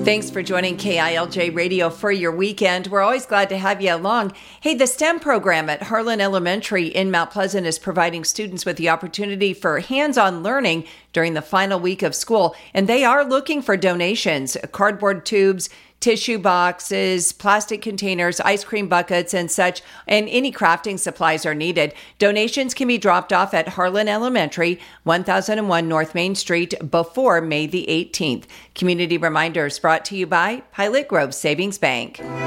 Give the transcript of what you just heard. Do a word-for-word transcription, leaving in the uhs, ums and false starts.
Thanks for joining K I L J Radio for your weekend. We're always glad to have you along. Hey, the STEM program at Harlan Elementary in Mount Pleasant is providing students with the opportunity for hands-on learning during the final week of school, and they are looking for donations, cardboard tubes, tissue boxes, plastic containers, ice cream buckets, and such, and any crafting supplies are needed. Donations can be dropped off at Harlan Elementary, one thousand one North Main Street, before May the eighteenth. Community Reminders brought to you by Pilot Grove Savings Bank.